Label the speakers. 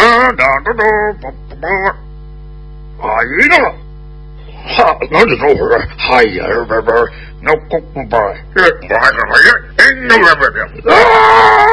Speaker 1: 一个了，哈，那就说会儿，哎呀，那不，那还是哎呀，哎，那不啊！